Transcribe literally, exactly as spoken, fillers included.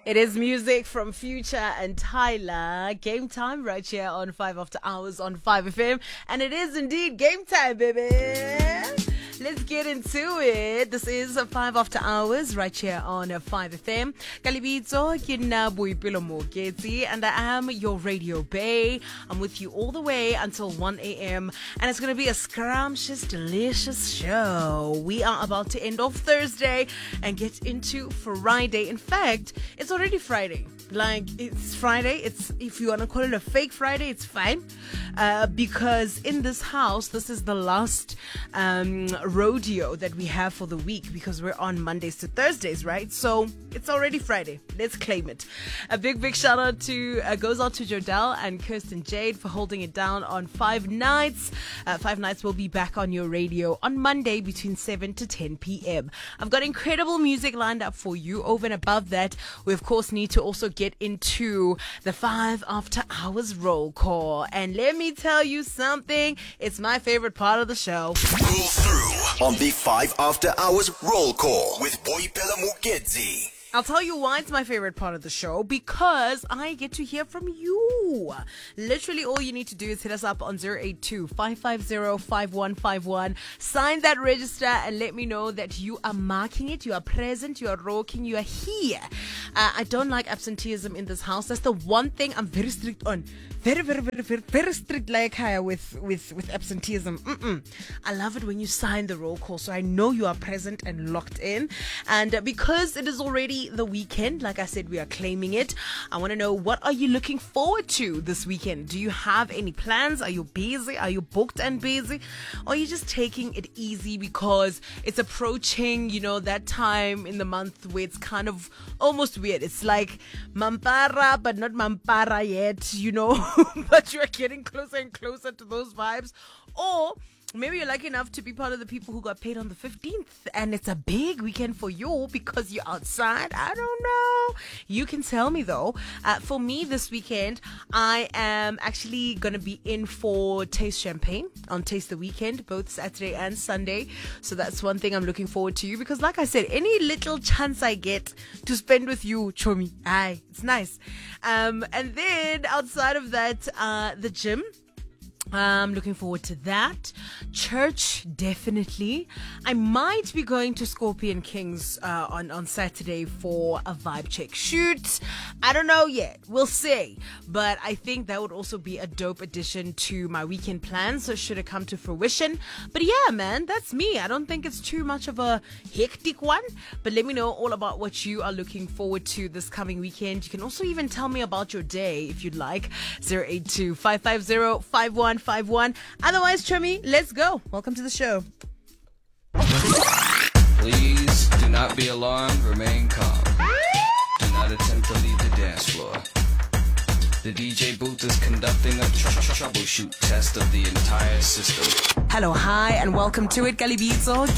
It is music from Future and Tyler. Game time right here on five After Hours on five F M. And it is indeed game time, baby. Let's get into it. This is five After Hours right here on five F M. Kalibitso, ke nna Boipelo Moketsi, and I am your radio bae. I'm with you all the way until one a.m. And it's going to be a scrumptious, delicious show. We are about to end off Thursday and get into Friday. In fact, it's already Friday. Like, it's Friday. It's, if you want to call it a fake Friday, it's fine. Uh, because in this house, this is the last um, rodeo that we have for the week, because we're on Mondays to Thursdays, right? So it's already Friday. Let's claim it. A big, big shout out to, uh, goes out to Jodelle and Kirsten Jade for holding it down on Five Nights. Uh, Five Nights will be back on your radio on Monday between seven to ten p.m. I've got incredible music lined up for you. Over and above that, we of course need to also get into the five After Hours roll call. And let me tell you something, it's my favorite part of the show. Roll through on the five After Hours roll call with Boipelo Moketsi. I'll tell you why it's my favorite part of the show, because I get to hear from you. Literally, all you need to do is hit us up on zero eight two, five five zero, five one five one. Sign that register and let me know that you are marking it, you are present, you are rocking, you are here. Uh, I don't like absenteeism in this house. That's the one thing I'm very strict on. Very, very, very, very, very strict like higher with, with, with absenteeism. Mm-mm. I love it when you sign the roll call, so I know you are present and locked in. And uh, because it is already the weekend, like I said, we are claiming it. I want to know, what are you looking forward to this weekend? Do you have any plans? Are you busy? Are you booked and busy? Or are you just taking it easy because it's approaching, you know, that time in the month where it's kind of almost weird. It's like Mampara, but not Mampara yet, you know. But you're getting closer and closer to those vibes. Or maybe you're lucky enough to be part of the people who got paid on the fifteenth, and it's a big weekend for you because you're outside. I don't know. You can tell me though. Uh, for me this weekend, I am actually going to be in for Taste Champagne on Taste the Weekend, both Saturday and Sunday. So that's one thing I'm looking forward to, because like I said, any little chance I get to spend with you, Chomi, aye, it's nice. Um, and then outside of that, uh, the gym. I'm looking forward to that. Church, definitely. I might be going to Scorpion Kings uh, on, on Saturday for a vibe check shoot. I don't know yet. We'll see. But I think that would also be a dope addition to my weekend plans, so should it come to fruition. But yeah, man, that's me. I don't think it's too much of a hectic one. But let me know all about what you are looking forward to this coming weekend. You can also even tell me about your day if you'd like. zero eight two, five five zero, five one five one. Otherwise, Chummy, let's go. Welcome to the show. Please do not be alarmed. Remain calm. Do not attempt to leave the dance floor. The D J booth is conducting a tr- tr- troubleshoot test of the entire system. Hello, hi, and welcome to it, Kalibitso.